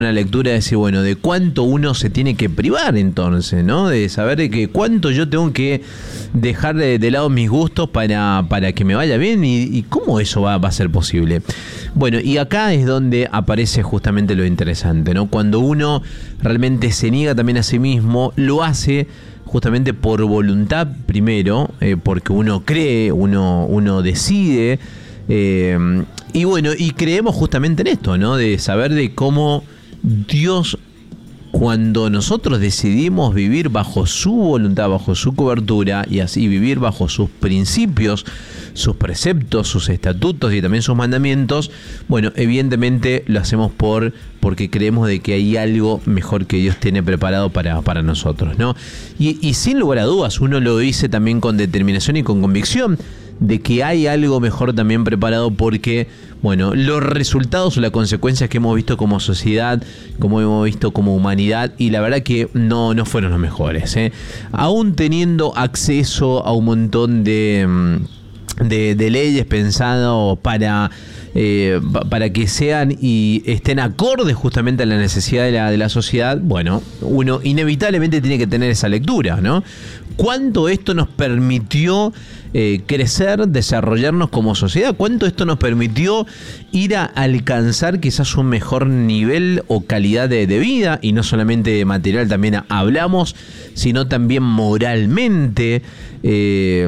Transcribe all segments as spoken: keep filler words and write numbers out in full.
una lectura de decir, bueno, de cuánto uno se tiene que privar entonces, ¿no? De saber de que cuánto yo tengo que dejar de, de lado mis gustos para, para que me vaya bien y, y cómo eso va, va a ser posible. Bueno, y acá es donde aparece justamente lo interesante, ¿no? Cuando uno realmente se niega también a sí mismo, lo hace justamente por voluntad primero, eh, porque uno cree, uno, uno decide, eh, y bueno, y creemos justamente en esto, ¿no? De saber de cómo Dios, cuando nosotros decidimos vivir bajo su voluntad, bajo su cobertura y así vivir bajo sus principios, sus preceptos, sus estatutos y también sus mandamientos, bueno, evidentemente lo hacemos por porque creemos de que hay algo mejor que Dios tiene preparado para, para nosotros, ¿no? Y, y sin lugar a dudas, uno lo dice también con determinación y con convicción de que hay algo mejor también preparado porque, bueno, los resultados o las consecuencias que hemos visto como sociedad, como hemos visto como humanidad, y la verdad que no, no fueron los mejores, ¿eh? Aún teniendo acceso a un montón de, de, de leyes pensadas para... Eh, para que sean y estén acordes justamente a la necesidad de la, de la sociedad, bueno, uno inevitablemente tiene que tener esa lectura, ¿no? ¿Cuánto esto nos permitió eh, crecer, desarrollarnos como sociedad? ¿Cuánto esto nos permitió ir a alcanzar quizás un mejor nivel o calidad de, de vida? Y no solamente de material, también hablamos, sino también moralmente, eh,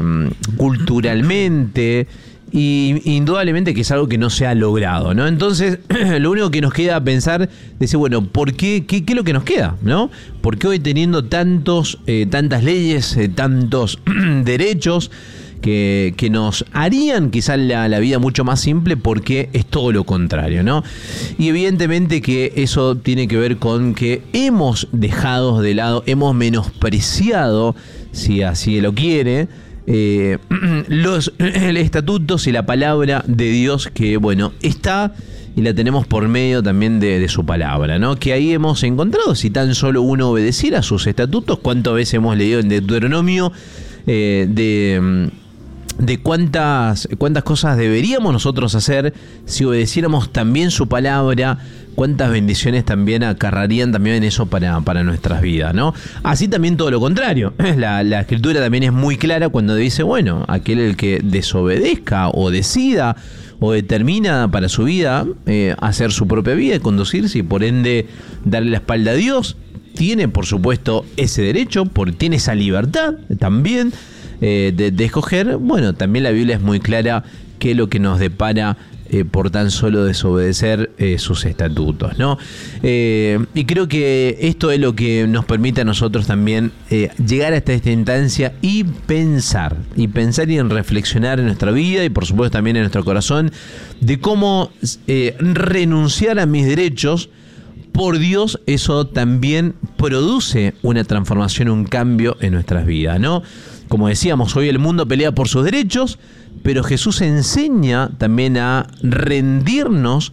culturalmente. Y indudablemente que es algo que no se ha logrado, ¿no? Entonces, lo único que nos queda pensar, es decir, bueno, ¿por qué? ¿Qué, qué es lo que nos queda, ¿no? ¿Por qué hoy teniendo tantos, eh, tantas leyes, eh, tantos derechos que, que nos harían quizás la, la vida mucho más simple? Porque es todo lo contrario, ¿no? Y evidentemente que eso tiene que ver con que hemos dejado de lado, hemos menospreciado, si así lo quiere, Eh, los estatutos y la palabra de Dios que, bueno, está y la tenemos por medio también de, de su palabra, ¿no? Que ahí hemos encontrado, si tan solo uno obedeciera a sus estatutos, cuántas veces hemos leído en Deuteronomio eh, de... de cuántas, cuántas cosas deberíamos nosotros hacer si obedeciéramos también su palabra, cuántas bendiciones también acarrarían también eso para, para nuestras vidas, ¿no? Así también todo lo contrario. La, la escritura también es muy clara cuando dice, bueno, aquel el que desobedezca o decida o determina para su vida eh, hacer su propia vida y conducirse y por ende darle la espalda a Dios, tiene por supuesto ese derecho, porque tiene esa libertad también eh, de, de escoger. Bueno, también la Biblia es muy clara que es lo que nos depara eh, por tan solo desobedecer eh, sus estatutos, ¿no? Eh, y creo que esto es lo que nos permite a nosotros también eh, llegar hasta esta instancia y pensar, y pensar y en reflexionar en nuestra vida y por supuesto también en nuestro corazón de cómo eh, renunciar a mis derechos por Dios. Eso también produce una transformación, un cambio en nuestras vidas, ¿no? Como decíamos, hoy el mundo pelea por sus derechos, pero Jesús enseña también a rendirnos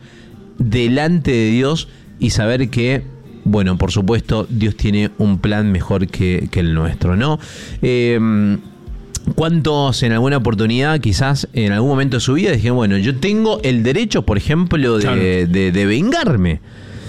delante de Dios y saber que, bueno, por supuesto, Dios tiene un plan mejor que, que el nuestro, ¿no? Eh, ¿Cuántos en alguna oportunidad, quizás en algún momento de su vida, dijeron, bueno, yo tengo el derecho, por ejemplo, de, claro. de, de, de vengarme?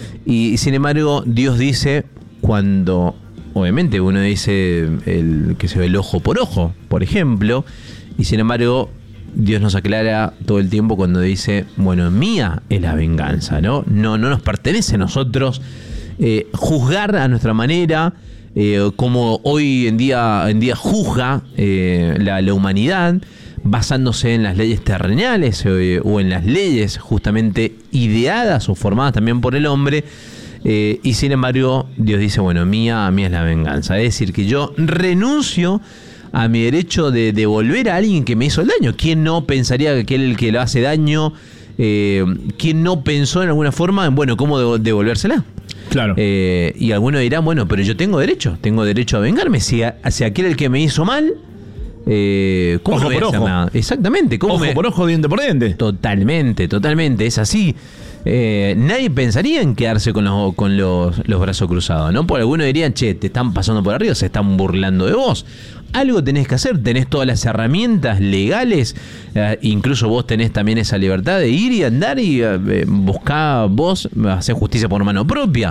Y sin embargo, Dios dice, cuando obviamente uno dice el que se ve el ojo por ojo, por ejemplo, y sin embargo Dios nos aclara todo el tiempo cuando dice, bueno, mía es la venganza, ¿no? No, no nos pertenece a nosotros eh, juzgar a nuestra manera, eh, como hoy en día, en día juzga eh, la, la humanidad, basándose en las leyes terrenales eh, o en las leyes justamente ideadas o formadas también por el hombre. Eh, y sin embargo, Dios dice, bueno, mía, mía es la venganza. Es decir, que yo renuncio a mi derecho de devolver a alguien que me hizo el daño. ¿Quién no pensaría que aquel que lo hace daño, eh, quién no pensó en alguna forma en, bueno, cómo devolvérsela? Claro. Eh, y algunos dirán, bueno, pero yo tengo derecho, tengo derecho a vengarme. Si, a, si aquel el que me hizo mal, eh, ¿cómo ojo no por ojo. Nada? Exactamente. ¿Cómo ojo me... por ojo, diente por diente. Totalmente, totalmente, es así. Eh, nadie pensaría en quedarse con los, con los, los brazos cruzados, ¿no? Por algunos dirían, che, te están pasando por arriba, se están burlando de vos. algo tenés que hacer, tenés todas las herramientas legales, eh, incluso vos tenés también esa libertad de ir y andar y eh, buscar vos, hacer justicia por mano propia.